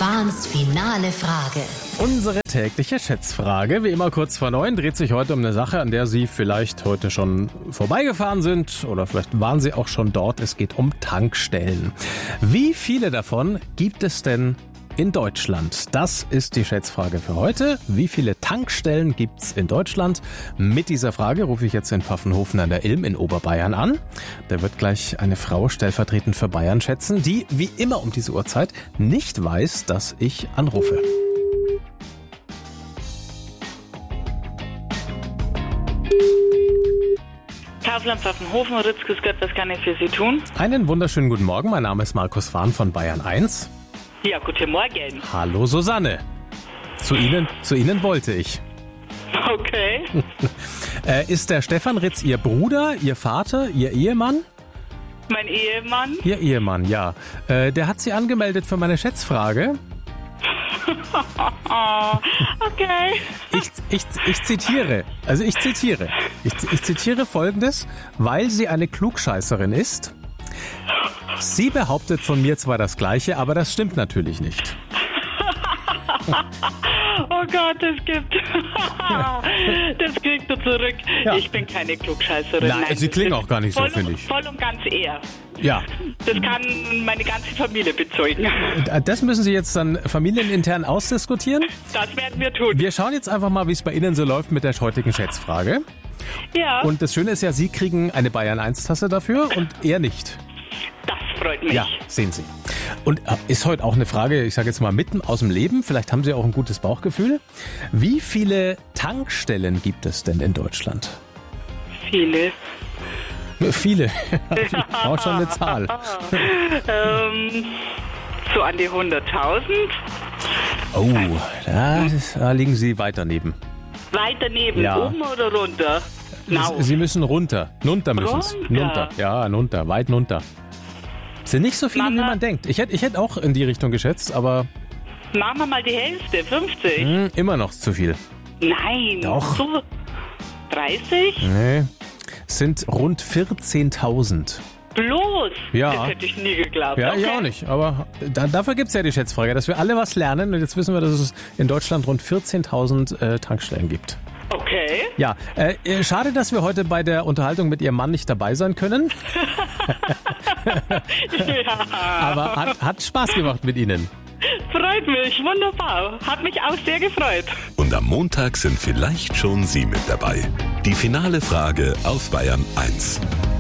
Fahns finale Frage. Unsere tägliche Schätzfrage, wie immer kurz vor 9, dreht sich heute um eine Sache, an der Sie vielleicht heute schon vorbeigefahren sind oder vielleicht waren Sie auch schon dort. Es geht um Tankstellen. Wie viele davon gibt es denn in Deutschland? Das ist die Schätzfrage für heute. Wie viele Tankstellen gibt's in Deutschland? Mit dieser Frage rufe ich jetzt in Pfaffenhofen an der Ilm in Oberbayern an. Da wird gleich eine Frau stellvertretend für Bayern schätzen, die wie immer um diese Uhrzeit nicht weiß, dass ich anrufe. Kaufland Pfaffenhofen, Ritzkes Gott, was kann ich für Sie tun? Einen wunderschönen guten Morgen. Mein Name ist Markus Fahn von Bayern 1. Ja, guten Morgen. Hallo Susanne. Zu Ihnen wollte ich. Okay. Ist der Stefan Ritz Ihr Bruder, Ihr Vater, Ihr Ehemann? Mein Ehemann? Ihr Ehemann, ja. Der hat Sie angemeldet für meine Schätzfrage. Okay. Ich zitiere. Ich zitiere Folgendes, weil sie eine Klugscheißerin ist. Sie behauptet von mir zwar das Gleiche, aber das stimmt natürlich nicht. Oh Gott, das gibt. Das kriegt er zurück. Ja. Ich bin keine Klugscheißerin. Nein, Sie klingen auch gar nicht so, finde ich. Voll und ganz er. Ja. Das kann meine ganze Familie bezeugen. Das müssen Sie jetzt dann familienintern ausdiskutieren. Das werden wir tun. Wir schauen jetzt einfach mal, wie es bei Ihnen so läuft mit der heutigen Schätzfrage. Ja, Und das Schöne ist ja, Sie kriegen eine Bayern 1 Tasse dafür und er nicht. das freut mich. Ja, sehen Sie. Und ist heute auch eine Frage, ich sage jetzt mal mitten aus dem Leben, vielleicht haben Sie auch ein gutes Bauchgefühl. Wie viele Tankstellen gibt es denn in Deutschland? Viele. Viele. Ich brauche schon eine Zahl. So an die 100.000. Oh, da liegen Sie weiter neben. Weiter neben, Ja. oben oder runter? Genau. Sie müssen runter. Nunter müssen Sie. Runter? Nunter. Ja, nunter. Weit nunter. Sind nicht so viele, wie Mama. man denkt. Ich hätte auch in die Richtung geschätzt, aber Machen wir mal die Hälfte, 50. immer noch zu viel. Nein. Doch. So 30? Nee. Es sind rund 14.000. Bloß? Ja. Das hätte ich nie geglaubt. Ja, okay. ich auch nicht. Aber dafür gibt's ja die Schätzfrage, dass wir alle was lernen. Und jetzt wissen wir, dass es in Deutschland rund 14.000 Tankstellen gibt. Okay. Ja, schade, dass wir heute bei der Unterhaltung mit Ihrem Mann nicht dabei sein können. Ja. Aber hat Spaß gemacht mit Ihnen. Freut mich, wunderbar. Hat mich auch sehr gefreut. Und am Montag sind vielleicht schon Sie mit dabei. Die finale Frage auf Bayern 1.